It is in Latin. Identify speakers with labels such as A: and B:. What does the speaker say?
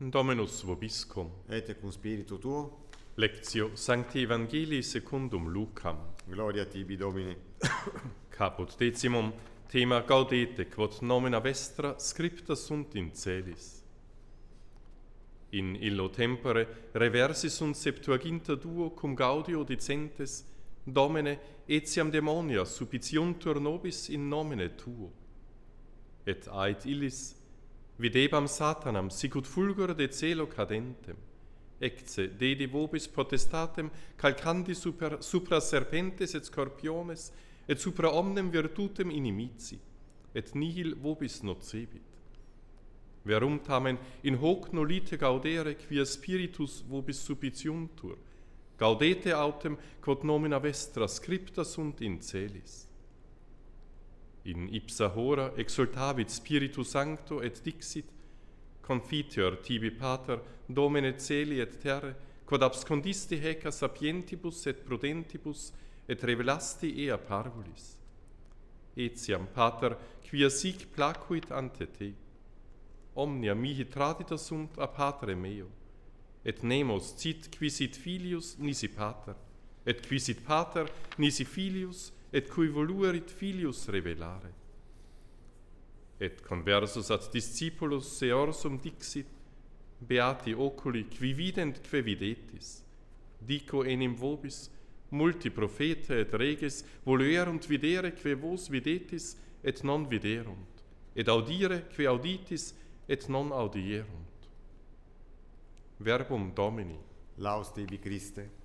A: Dominus vobiscum.
B: Et cum spiritu tuo,
A: Lectio Sancti Evangelii secundum Lucam.
B: gloria tibi Domine.
A: Caput decimum, thema gaudete, quod nomina vestra scripta sunt in celis. In illo tempore reversi sunt Septuaginta duo cum gaudio dicentes, Domine, etiam demonia supitiuntur nobis in nomine tuo. Et ait illis, videbam Satanam sicut fulgor de celo cadentem, ecce dedi vobis potestatem calcandi supra serpentes et scorpiones, et supra omnem virtutem inimici, et nihil vobis nocebit. Verum tamen in hoc nolite gaudere quia spiritus vobis supitiuntur, gaudete autem quod nomina vestra scripta sunt in celis. In ipsa hora exultavit Spiritu Sancto et dixit, confiteor tibi Pater, Domine celi et terre, quod abscondisti haec a sapientibus et prudentibus, et revelasti ea parvulis. Etiam, Pater, quia sic placuit ante te. Omnia mihi tradita sunt a Patre meo, et nemos cit quisit Filius nisi Pater, et quisit Pater nisi Filius, et cui voluerit Filius revelare. Et conversus ad discipulos seorsum dixit, beati oculi qui vident que videtis, dico enim vobis, multi profeta et reges voluerunt videre que vos videtis et non viderunt, et audire que auditis et non audierunt. Verbum Domini.
B: Laus tibi Christe.